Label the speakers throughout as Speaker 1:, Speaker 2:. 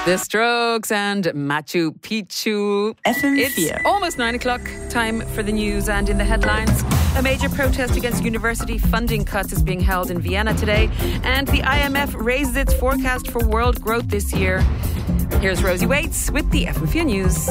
Speaker 1: The Strokes and Machu Picchu.
Speaker 2: FM4.
Speaker 1: It's almost 9 o'clock. Time for the news. And in the headlines, a major protest against university funding cuts is being held in Vienna today. And the IMF raises its forecast for world growth this year. Here's Rosie Waits with the FM4 News.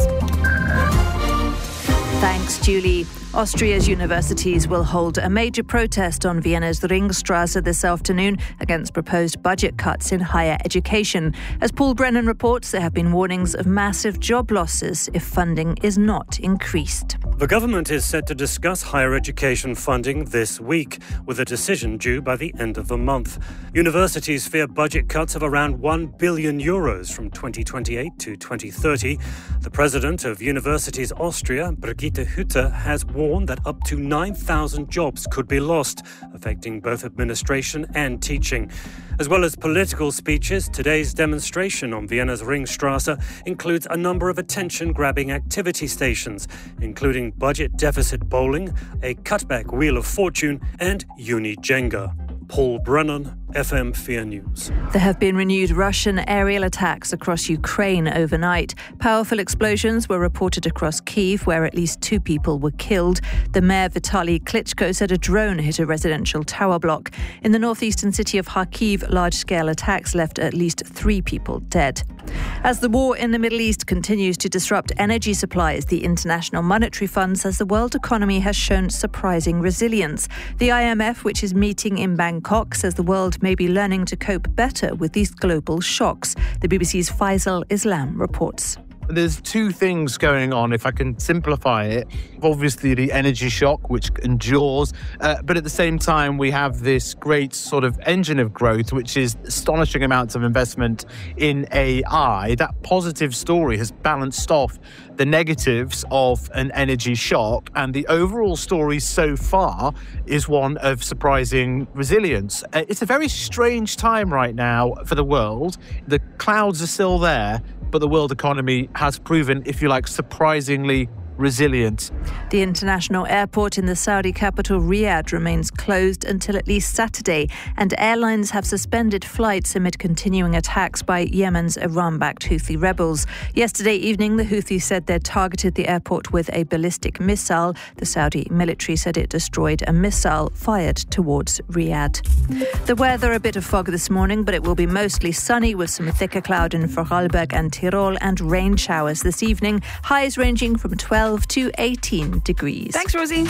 Speaker 2: Thanks, Julie. Austria's universities will hold a major protest on Vienna's Ringstrasse this afternoon against proposed budget cuts in higher education. As Paul Brennan reports, there have been warnings of massive job losses if funding is not increased.
Speaker 3: The government is set to discuss higher education funding this week, with a decision due by the end of the month. Universities fear budget cuts of around €1 billion from 2028 to 2030. The president of Universities Austria, Brigitte Hütter, has warned that up to 9,000 jobs could be lost, affecting both administration and teaching. As well as political speeches, today's demonstration on Vienna's Ringstrasse includes a number of attention-grabbing activity stations, including budget deficit bowling, a cutback wheel of fortune, and uni Jenga. Paul Brennan, FM4 News.
Speaker 2: There have been renewed Russian aerial attacks across Ukraine overnight. Powerful explosions were reported across Kyiv, where at least 2 people were killed. The mayor, Vitaly Klitschko, said a drone hit a residential tower block. In the northeastern city of Kharkiv, large-scale attacks left at least 3 people dead. As the war in the Middle East continues to disrupt energy supplies, the International Monetary Fund says the world economy has shown surprising resilience. The IMF, which is meeting in Bangkok, says the world may be learning to cope better with these global shocks. The BBC's Faisal Islam reports.
Speaker 4: There's 2 things going on, if I can simplify it. Obviously, the energy shock, which endures, but at the same time, we have this great sort of engine of growth, which is astonishing amounts of investment in AI. That positive story has balanced off the negatives of an energy shock, and the overall story so far is one of surprising resilience. It's a very strange time right now for the world. The clouds are still there, but the world economy has proven, if you like, surprisingly resilient.
Speaker 2: The international airport in the Saudi capital Riyadh remains closed until at least Saturday, and airlines have suspended flights amid continuing attacks by Yemen's Iran-backed Houthi rebels. Yesterday evening, the Houthis said they'd targeted the airport with a ballistic missile. The Saudi military said it destroyed a missile fired towards Riyadh. The weather, a bit of fog this morning, but it will be mostly sunny with some thicker cloud in Vorarlberg and Tyrol and rain showers this evening. Highs ranging from 12 to 18 degrees.
Speaker 1: Thanks, Rosie.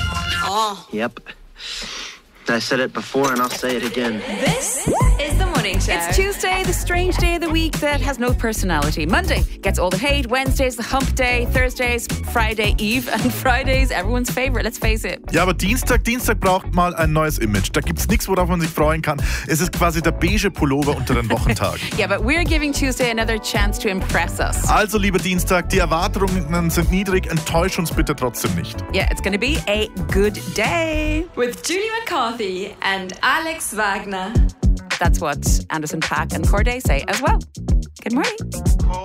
Speaker 5: Yep. I said it before and I'll say it again.
Speaker 6: This is the Morning Show.
Speaker 1: It's Tuesday, the strange day of the week that has no personality. Monday gets all the hate. Wednesday's the hump day. Thursday's Friday Eve. And Friday's everyone's favorite, let's face it.
Speaker 7: Ja, aber Dienstag braucht mal ein neues Image. Da gibt's nichts, worauf man sich freuen kann. Es ist quasi der beige Pullover unter den Wochentagen.
Speaker 1: Yeah, but we're giving Tuesday another chance to impress us.
Speaker 7: Also, lieber Dienstag, die Erwartungen sind niedrig. Enttäusch uns bitte trotzdem nicht.
Speaker 1: Yeah, it's going to be a good day.
Speaker 6: With Julie McCarthy and Alex Wagner.
Speaker 1: That's what Anderson .Paak and Corday say as well. Good morning.